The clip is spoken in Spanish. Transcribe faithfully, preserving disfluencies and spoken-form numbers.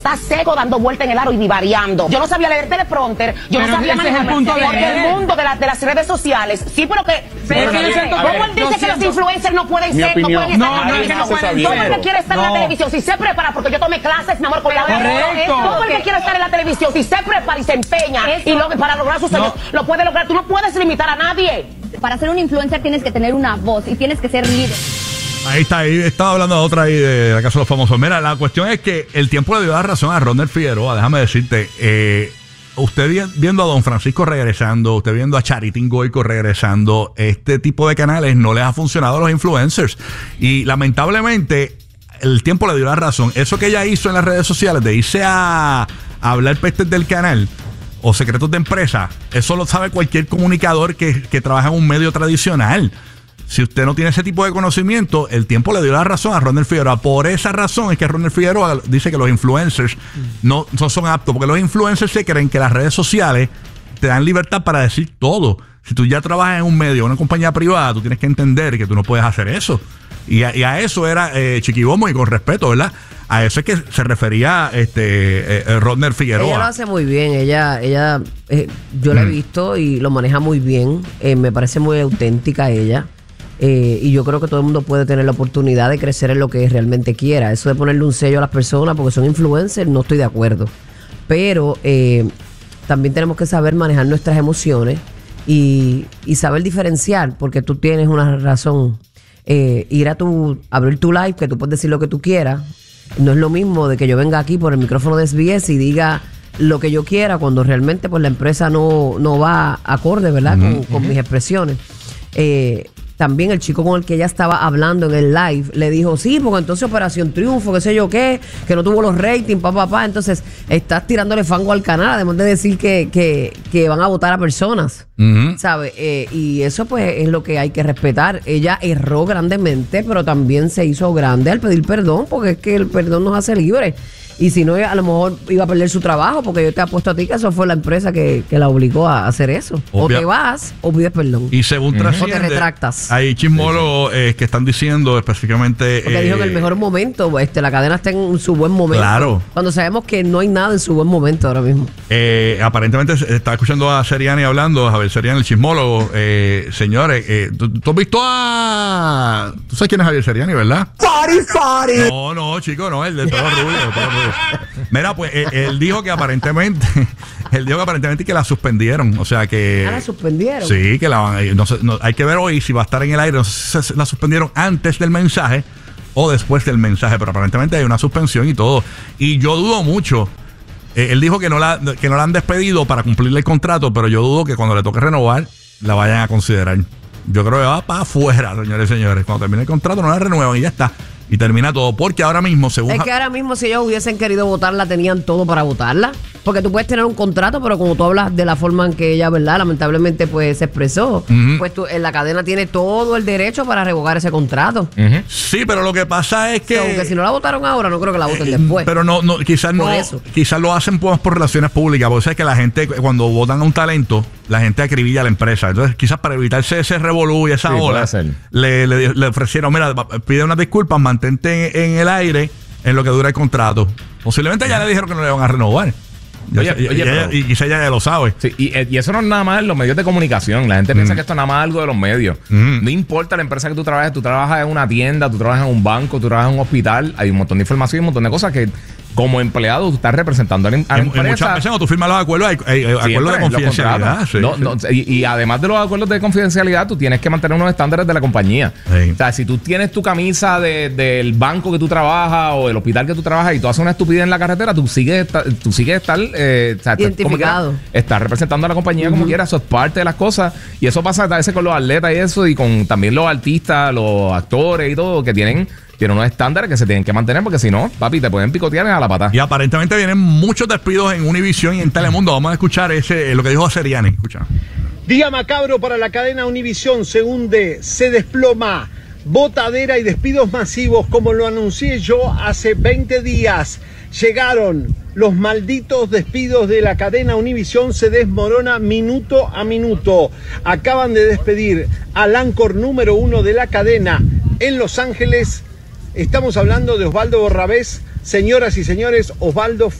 Está seco dando vuelta en el aro y divariando. Yo no sabía leer teleprompter, yo pero no sabía manejarme. Porque el mundo de, la, de las redes sociales, sí, pero que... Pero pero que ¿cómo él dice que siento, los influencers no pueden ser, no pueden estar no, en la no, televisión? no, no, Todo el que quiere estar no. en la televisión, si se prepara, porque yo tomé clases, mi amor, con la Correcto. Todo el que quiere estar en la televisión, si se prepara y se empeña, Eso. y lo, para lograr sus sueños, no. lo puede lograr. Tú no puedes limitar a nadie. Para ser un influencer tienes que tener una voz y tienes que ser líder. Ahí está, ahí estaba hablando de otra ahí de la casa de los famosos. Mira, la cuestión es que el tiempo le dio la razón a Ronald Figueroa. Déjame decirte, eh, usted viendo a Don Francisco regresando, usted viendo a Charitín Goico regresando, este tipo de canales no les ha funcionado a los influencers. Y lamentablemente, el tiempo le dio la razón. Eso que ella hizo en las redes sociales, de irse a, a hablar pestes del canal o secretos de empresa, eso lo sabe cualquier comunicador que, que trabaja en un medio tradicional. Si usted no tiene ese tipo de conocimiento, el tiempo le dio la razón a Ronald Figueroa. Por esa razón es que Ronald Figueroa dice que los influencers no, no son aptos, porque los influencers se creen que las redes sociales te dan libertad para decir todo. Si tú ya trabajas en un medio, en una compañía privada, tú tienes que entender que tú no puedes hacer eso. Y a, y a eso era eh, Chiquibomo, y con respeto, ¿verdad? A eso es que se refería este eh, Ronald Figueroa. Ella lo hace muy bien, ella, ella eh, yo la he visto y lo maneja muy bien. Eh, me parece muy auténtica ella. Eh, y yo creo que todo el mundo puede tener la oportunidad de crecer en lo que realmente quiera. Eso de ponerle un sello a las personas porque son influencers, no estoy de acuerdo. Pero eh, también tenemos que saber manejar nuestras emociones y, y saber diferenciar, porque tú tienes una razón. Eh, ir a tu, abrir tu live, que tú puedes decir lo que tú quieras. No es lo mismo de que yo venga aquí por el micrófono de S B S y diga lo que yo quiera, cuando realmente pues la empresa no, no va acorde, ¿verdad? Uh-huh, con, con uh-huh. mis expresiones. Eh, También el chico con el que ella estaba hablando en el live le dijo, sí, porque entonces Operación Triunfo, qué sé yo qué, que no tuvo los ratings, papá, papá. Entonces estás tirándole fango al canal, además de decir que, que, que van a votar a personas, uh-huh. ¿sabes? Eh, y eso pues es lo que hay que respetar. Ella erró grandemente, pero también se hizo grande al pedir perdón, porque es que el perdón nos hace libres. Y si no, a lo mejor iba a perder su trabajo, porque yo te apuesto a ti que eso fue la empresa que, que la obligó a hacer eso. Obvia. O te vas o pides perdón. Y según uh-huh. trasciende, o te retractas. Hay chismólogos eh, que están diciendo específicamente... Porque eh, dijo que el mejor momento, este, la cadena está en su buen momento. Claro. Cuando sabemos que no hay nada en su buen momento ahora mismo. Eh, aparentemente estaba escuchando a Seriani hablando, a Javier Seriani, el chismólogo. Eh, señores, eh, ¿tú, ¿tú has visto a...? ¿Tú sabes quién es Javier Seriani, verdad? ¡Fari, Fari! No, no, chico, no, el de todo rubio, de todo rubio. Mira, pues él, él dijo que aparentemente, él dijo que aparentemente que la suspendieron, o sea que... ¿Ah, la suspendieron? Sí, que la no, no, hay que ver hoy si va a estar en el aire, no sé si la suspendieron antes del mensaje o después del mensaje, pero aparentemente hay una suspensión y todo. Y yo dudo mucho, eh, él dijo que no, la, que no la han despedido para cumplirle el contrato, pero yo dudo que cuando le toque renovar, la vayan a considerar. Yo creo que va para afuera, señores y señores. Cuando termine el contrato no la renuevan y ya está. Y termina todo, porque ahora mismo, según... Es que ahora mismo si ellos hubiesen querido votarla, tenían todo para votarla. Porque tú puedes tener un contrato, pero como tú hablas de la forma en que ella, ¿verdad? Lamentablemente, pues, se expresó. Uh-huh. Pues tú, en la cadena tiene todo el derecho para revocar ese contrato. Uh-huh. Sí, pero lo que pasa es que... So, aunque si no la votaron ahora, no creo que la voten eh, después. Pero no, no quizás no... Eso. Quizás lo hacen pues, por relaciones públicas. Porque sabes que la gente, cuando votan a un talento, la gente acribilla a la empresa. Entonces, quizás para evitarse ese revolú y esa sí, ola, le, le, le ofrecieron, mira, pide unas disculpas, mantente en, en el aire en lo que dura el contrato. Posiblemente ya le dijeron que no le van a renovar. Oye, y, oye, y, ella, y quizá ella ya lo sabe. Sí, y, y eso no es nada más en los medios de comunicación. La gente mm. piensa que esto es nada más algo de los medios. Mm. No importa la empresa que tú trabajes, tú trabajas en una tienda, tú trabajas en un banco, tú trabajas en un hospital. Hay un montón de información y un montón de cosas que como empleado tú estás representando a la, a la en, empresa. En muchas veces cuando tú firmas los acuerdos hay, hay, hay acuerdos de confidencialidad. Sí, no, sí. No, y, y además de los acuerdos de confidencialidad, tú tienes que mantener unos estándares de la compañía. Sí. O sea, si tú tienes tu camisa de, del banco que tú trabajas o el hospital que tú trabajas y tú haces una estupidez en la carretera, tú sigues, tú sigues estar eh, o sea, identificado. Estás representando a la compañía uh-huh. como quieras. Eso es parte de las cosas. Y eso pasa a veces con los atletas y eso, y con también los artistas, los actores y todo, que tienen... Tiene unos estándares que se tienen que mantener porque si no, papi, te pueden picotear a la patada. Y aparentemente vienen muchos despidos en Univision y en Telemundo. Vamos a escuchar ese lo que dijo Seriani. Escucha. Día macabro para la cadena Univision. Se hunde, se desploma. Botadera y despidos masivos, como lo anuncié yo hace veinte días. Llegaron los malditos despidos de la cadena Univision. Se desmorona minuto a minuto. Acaban de despedir al anchor número uno de la cadena en Los Ángeles. Estamos hablando de Osvaldo Borrabés, Señoras y señores, Osvaldo